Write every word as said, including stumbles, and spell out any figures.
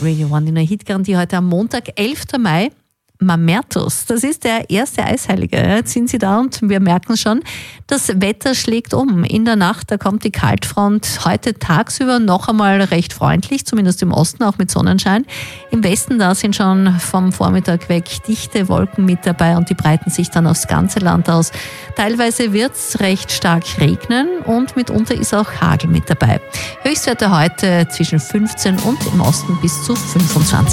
Radio One in der Hitgarantie heute am Montag, elfter Mai. Mamertus, das ist der erste Eisheilige. Jetzt sind sie da und wir merken schon, das Wetter schlägt um. In der Nacht, da kommt die Kaltfront, heute tagsüber noch einmal recht freundlich, zumindest im Osten, auch mit Sonnenschein. Im Westen, da sind schon vom Vormittag weg dichte Wolken mit dabei und die breiten sich dann aufs ganze Land aus. Teilweise wird es recht stark regnen und mitunter ist auch Hagel mit dabei. Höchstwerte heute zwischen fünfzehn und im Osten bis zu fünfundzwanzig.